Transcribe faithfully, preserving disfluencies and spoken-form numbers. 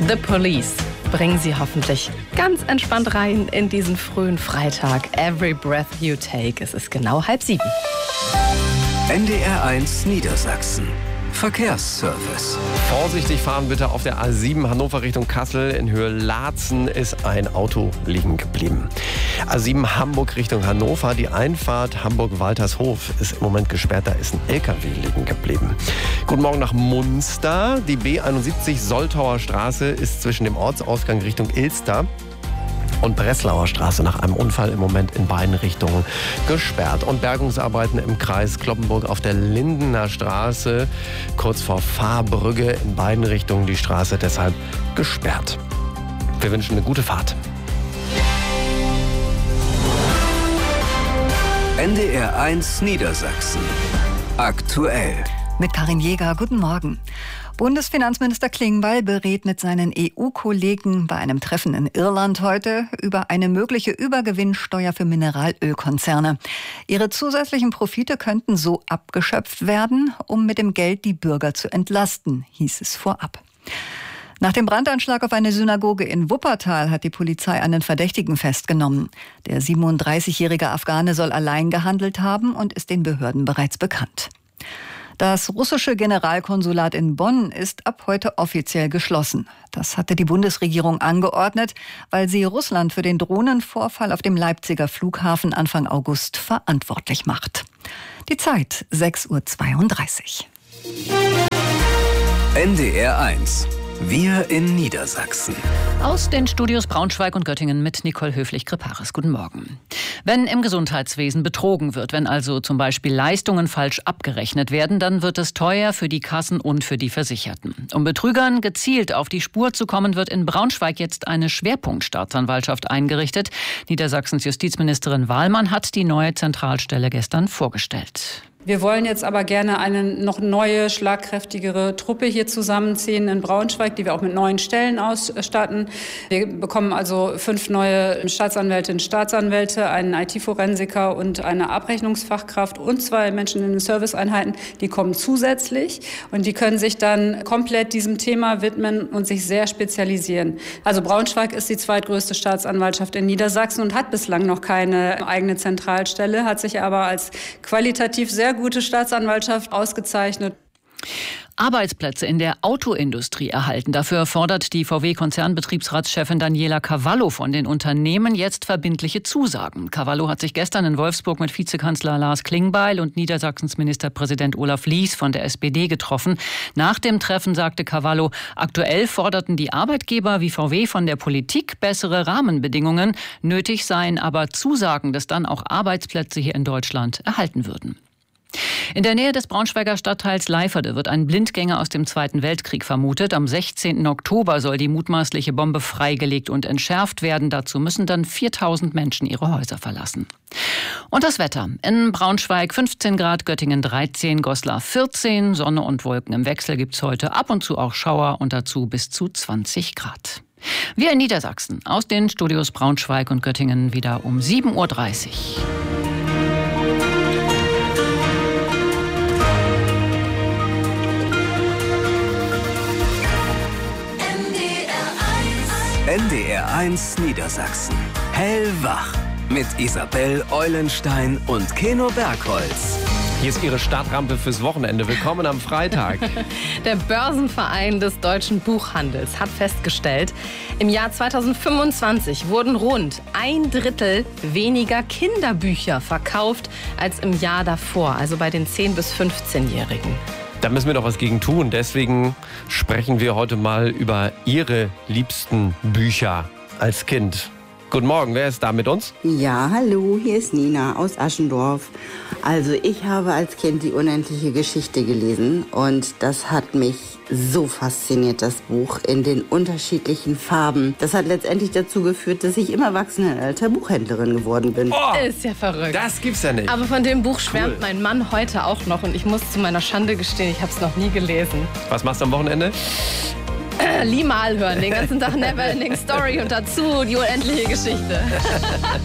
The Police bringen Sie hoffentlich ganz entspannt rein in diesen frühen Freitag. Every breath you take. Es ist genau halb sieben. N D R eins Niedersachsen. Verkehrsservice. Vorsichtig fahren bitte auf der A sieben Hannover Richtung Kassel. In Höhe Laatzen ist ein Auto liegen geblieben. A sieben Hamburg Richtung Hannover. Die Einfahrt Hamburg-Waltershof ist im Moment gesperrt. Da ist ein L K W liegen geblieben. Guten Morgen nach Munster. Die B einundsiebzig Soltauer Straße ist zwischen dem Ortsausgang Richtung Ilster und Breslauer Straße nach einem Unfall im Moment in beiden Richtungen gesperrt. Und Bergungsarbeiten im Kreis Cloppenburg auf der Lindener Straße, kurz vor Fahrbrügge, in beiden Richtungen die Straße deshalb gesperrt. Wir wünschen eine gute Fahrt. N D R eins Niedersachsen. Aktuell. Mit Karin Jäger, guten Morgen. Bundesfinanzminister Klingbeil berät mit seinen E U-Kollegen bei einem Treffen in Irland heute über eine mögliche Übergewinnsteuer für Mineralölkonzerne. Ihre zusätzlichen Profite könnten so abgeschöpft werden, um mit dem Geld die Bürger zu entlasten, hieß es vorab. Nach dem Brandanschlag auf eine Synagoge in Wuppertal hat die Polizei einen Verdächtigen festgenommen. Der siebenunddreißigjährige Afghane soll allein gehandelt haben und ist den Behörden bereits bekannt. Das russische Generalkonsulat in Bonn ist ab heute offiziell geschlossen. Das hatte die Bundesregierung angeordnet, weil sie Russland für den Drohnenvorfall auf dem Leipziger Flughafen Anfang August verantwortlich macht. Die Zeit sechs Uhr zweiunddreißig. N D R eins. Wir in Niedersachsen. Aus den Studios Braunschweig und Göttingen mit Nicole Höflich-Kreparis. Guten Morgen. Wenn im Gesundheitswesen betrogen wird, wenn also zum Beispiel Leistungen falsch abgerechnet werden, dann wird es teuer für die Kassen und für die Versicherten. Um Betrügern gezielt auf die Spur zu kommen, wird in Braunschweig jetzt eine Schwerpunktstaatsanwaltschaft eingerichtet. Niedersachsens Justizministerin Wahlmann hat die neue Zentralstelle gestern vorgestellt. Wir wollen jetzt aber gerne eine noch neue, schlagkräftigere Truppe hier zusammenziehen in Braunschweig, die wir auch mit neuen Stellen ausstatten. Wir bekommen also fünf neue Staatsanwältinnen und Staatsanwälte, einen I T-Forensiker und eine Abrechnungsfachkraft und zwei Menschen in den Serviceeinheiten. Die kommen zusätzlich und die können sich dann komplett diesem Thema widmen und sich sehr spezialisieren. Also Braunschweig ist die zweitgrößte Staatsanwaltschaft in Niedersachsen und hat bislang noch keine eigene Zentralstelle, hat sich aber als qualitativ sehr gute Staatsanwaltschaft ausgezeichnet. Arbeitsplätze in der Autoindustrie erhalten. Dafür fordert die V W-Konzernbetriebsratschefin Daniela Cavallo von den Unternehmen jetzt verbindliche Zusagen. Cavallo hat sich gestern in Wolfsburg mit Vizekanzler Lars Klingbeil und Niedersachsens Ministerpräsident Olaf Lies von der S P D getroffen. Nach dem Treffen sagte Cavallo, aktuell forderten die Arbeitgeber wie V W von der Politik bessere Rahmenbedingungen. Nötig seien aber Zusagen, dass dann auch Arbeitsplätze hier in Deutschland erhalten würden. In der Nähe des Braunschweiger Stadtteils Leiferde wird ein Blindgänger aus dem Zweiten Weltkrieg vermutet. Am sechzehnten Oktober soll die mutmaßliche Bombe freigelegt und entschärft werden. Dazu müssen dann viertausend Menschen ihre Häuser verlassen. Und das Wetter. In Braunschweig fünfzehn Grad, Göttingen dreizehn, Goslar vierzehn. Sonne und Wolken im Wechsel gibt's heute, ab und zu auch Schauer und dazu bis zu zwanzig Grad. Wir in Niedersachsen aus den Studios Braunschweig und Göttingen wieder um sieben Uhr dreißig. N D R eins Niedersachsen. Hellwach. Mit Isabel Eulenstein und Keno Bergholz. Hier ist Ihre Startrampe fürs Wochenende. Willkommen am Freitag. Der Börsenverein des deutschen Buchhandels hat festgestellt, im Jahr zweitausendfünfundzwanzig wurden rund ein Drittel weniger Kinderbücher verkauft als im Jahr davor, also bei den zehn- bis fünfzehnjährigen. Da müssen wir doch was gegen tun. Deswegen sprechen wir heute mal über Ihre liebsten Bücher als Kind. Guten Morgen, wer ist da mit uns? Ja, hallo, hier ist Nina aus Aschendorf. Also ich habe als Kind die unendliche Geschichte gelesen und das hat mich so fasziniert, das Buch, in den unterschiedlichen Farben. Das hat letztendlich dazu geführt, dass ich im Erwachsenenalter Buchhändlerin geworden bin. Oh, ist ja verrückt. Das gibt's ja nicht. Aber von dem Buch schwärmt Cool. mein Mann heute auch noch und ich muss zu meiner Schande gestehen, ich habe es noch nie gelesen. Was machst du am Wochenende? Limal hören, den ganzen Tag Neverending Story und dazu die unendliche Geschichte.